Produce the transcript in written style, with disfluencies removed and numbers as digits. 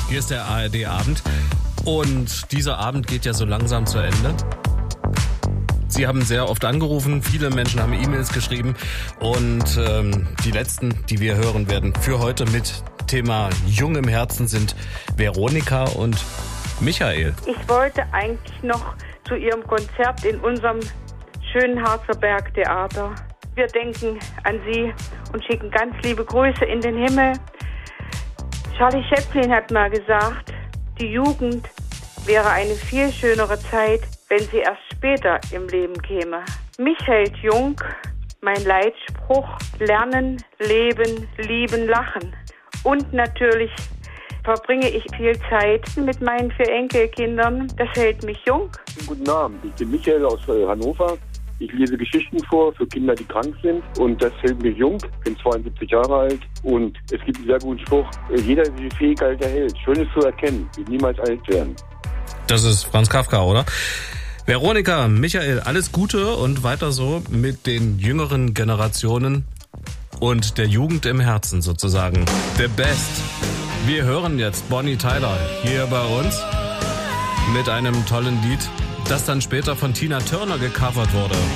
Hier ist der ARD-Abend und dieser Abend geht ja so langsam zu Ende. Sie haben sehr oft angerufen, viele Menschen haben E-Mails geschrieben und die letzten, die wir hören werden für heute mit Thema Jung im Herzen sind Veronika und Michael. Ich wollte eigentlich noch zu Ihrem Konzert in unserem schönen Harzer Bergtheater. Wir denken an Sie und schicken ganz liebe Grüße in den Himmel. Charlie Chaplin hat mal gesagt, die Jugend wäre eine viel schönere Zeit, wenn sie erst später im Leben käme. Mich hält jung mein Leitspruch: Lernen, Leben, Lieben, Lachen. Und natürlich verbringe ich viel Zeit mit meinen 4 Enkelkindern. Das hält mich jung. Guten Abend, ich bin Michael aus Hannover. Ich lese Geschichten vor für Kinder, die krank sind, und das hält mich jung. Ich bin 72 Jahre alt und es gibt einen sehr guten Spruch: Jeder, der die Fähigkeit erhält, Schönes zu erkennen, wird niemals alt werden. Das ist Franz Kafka, oder? Veronika, Michael, alles Gute und weiter so mit den jüngeren Generationen und der Jugend im Herzen sozusagen. The best. Wir hören jetzt Bonnie Tyler hier bei uns mit einem tollen Lied, das dann später von Tina Turner gecovert wurde.